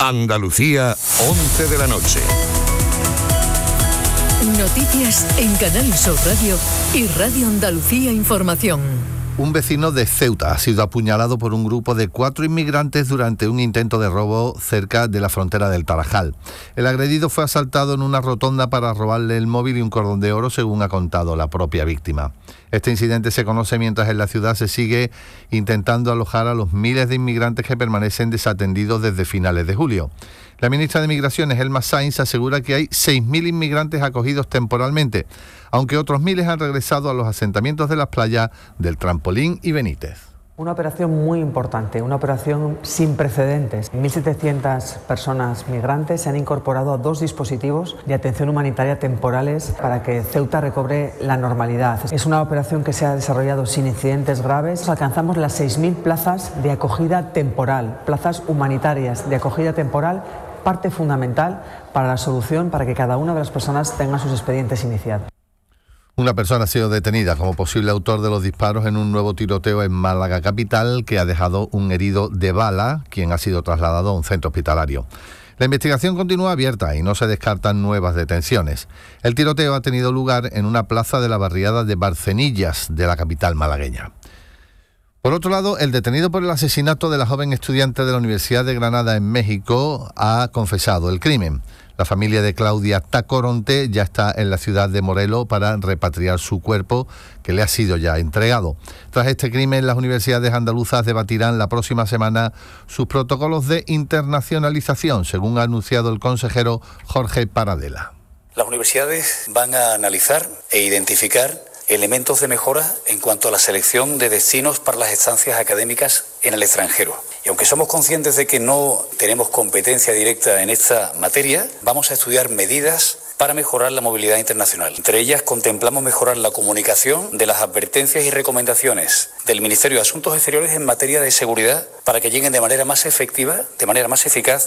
Andalucía, 11 de la noche. Noticias en Canal Sur Radio y Radio Andalucía Información. Un vecino de Ceuta ha sido apuñalado por un grupo de 4 inmigrantes durante un intento de robo cerca de la frontera del Tarajal. El agredido fue asaltado en una rotonda para robarle el móvil y un cordón de oro, según ha contado la propia víctima. Este incidente se conoce mientras en la ciudad se sigue intentando alojar a los miles de inmigrantes que permanecen desatendidos desde finales de julio. La ministra de Migraciones, Elma Sainz, asegura que hay 6.000 inmigrantes acogidos temporalmente, aunque otros miles han regresado a los asentamientos de las playas del Trampolín y Benítez. Una operación muy importante, una operación sin precedentes. 1.700 personas migrantes se han incorporado a 2 dispositivos de atención humanitaria temporales para que Ceuta recobre la normalidad. Es una operación que se ha desarrollado sin incidentes graves. Alcanzamos las 6.000 plazas de acogida temporal, plazas humanitarias de acogida temporal, parte fundamental para la solución para que cada una de las personas tenga sus expedientes iniciados. Una persona ha sido detenida como posible autor de los disparos en un nuevo tiroteo en Málaga capital que ha dejado un herido de bala, quien ha sido trasladado a un centro hospitalario. La investigación continúa abierta y no se descartan nuevas detenciones. El tiroteo ha tenido lugar en una plaza de la barriada de Barcenillas de la capital malagueña. Por otro lado, el detenido por el asesinato de la joven estudiante de la Universidad de Granada en México ha confesado el crimen. La familia de Claudia Tacoronte ya está en la ciudad de Morelos para repatriar su cuerpo, que le ha sido ya entregado. Tras este crimen, las universidades andaluzas debatirán la próxima semana sus protocolos de internacionalización, según ha anunciado el consejero Jorge Paradela. Las universidades van a analizar e identificar elementos de mejora en cuanto a la selección de destinos para las estancias académicas en el extranjero. Y aunque somos conscientes de que no tenemos competencia directa en esta materia, vamos a estudiar medidas para mejorar la movilidad internacional. Entre ellas contemplamos mejorar la comunicación de las advertencias y recomendaciones del Ministerio de Asuntos Exteriores en materia de seguridad para que lleguen de manera más efectiva, de manera más eficaz.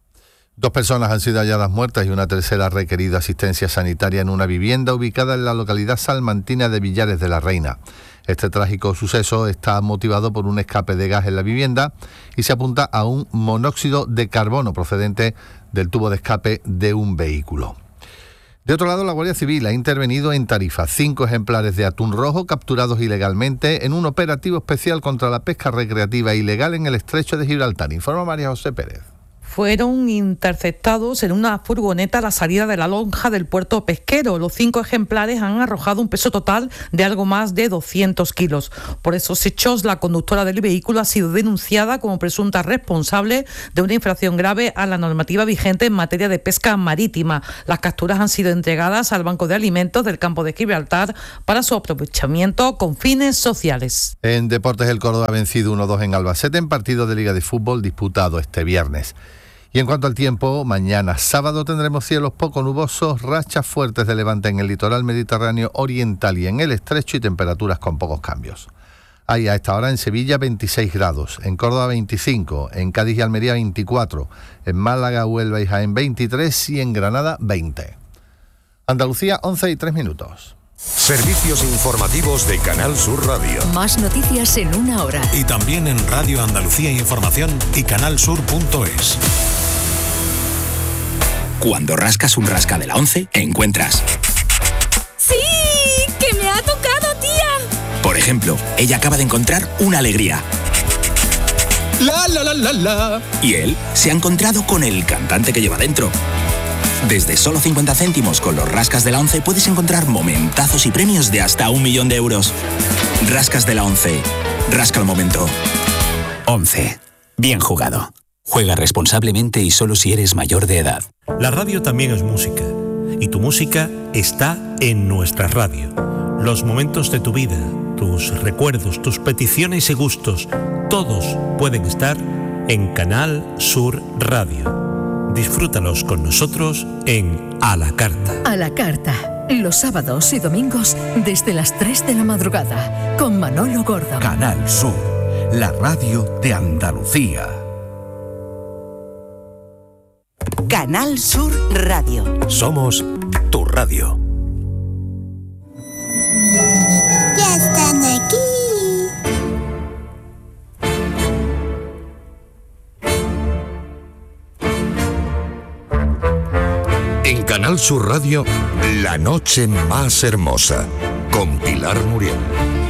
2 personas han sido halladas muertas y una tercera ha requerido asistencia sanitaria en una vivienda ubicada en la localidad salmantina de Villares de la Reina. Este trágico suceso está motivado por un escape de gas en la vivienda y se apunta a un monóxido de carbono procedente del tubo de escape de un vehículo. De otro lado, la Guardia Civil ha intervenido en Tarifa 5 ejemplares de atún rojo capturados ilegalmente en un operativo especial contra la pesca recreativa ilegal en el estrecho de Gibraltar. Informa María José Pérez. Fueron interceptados en una furgoneta a la salida de la lonja del puerto pesquero. Los 5 ejemplares han arrojado un peso total de algo más de 200 kilos. Por esos hechos, la conductora del vehículo ha sido denunciada como presunta responsable de una infracción grave a la normativa vigente en materia de pesca marítima. Las capturas han sido entregadas al Banco de Alimentos del campo de Gibraltar para su aprovechamiento con fines sociales. En deportes, el Córdoba ha vencido 1-2 en Albacete en partido de Liga de Fútbol disputado este viernes. Y en cuanto al tiempo, mañana sábado tendremos cielos poco nubosos, rachas fuertes de levante en el litoral mediterráneo oriental y en el estrecho y temperaturas con pocos cambios. Hay a esta hora en Sevilla 26 grados, en Córdoba 25, en Cádiz y Almería 24, en Málaga, Huelva y Jaén 23 y en Granada 20. Andalucía 11:03. Servicios informativos de Canal Sur Radio. Más noticias en una hora. Y también en Radio Andalucía Información y canalsur.es. Cuando rascas un rasca de la 11, encuentras... ¡Sí! ¡Que me ha tocado, tía! Por ejemplo, ella acaba de encontrar una alegría. ¡La, la, la, la, la! Y él se ha encontrado con el cantante que lleva dentro. Desde solo 50 céntimos con los rascas de la 11 puedes encontrar momentazos y premios de hasta 1 millón de euros. Rascas de la 11. Rasca el momento. 11. Bien jugado. Juega responsablemente y solo si eres mayor de edad. La radio también es música. Y tu música está en nuestra radio. Los momentos de tu vida, tus recuerdos, tus peticiones y gustos, todos pueden estar en Canal Sur Radio. Disfrútalos con nosotros en A la Carta. A la Carta, los sábados y domingos desde las 3 de la madrugada, con Manolo Gordo. Canal Sur, la radio de Andalucía. Canal Sur Radio. Somos tu radio. Ya están aquí. Canal Sur Radio, La Noche Más Hermosa, con Pilar Muriel.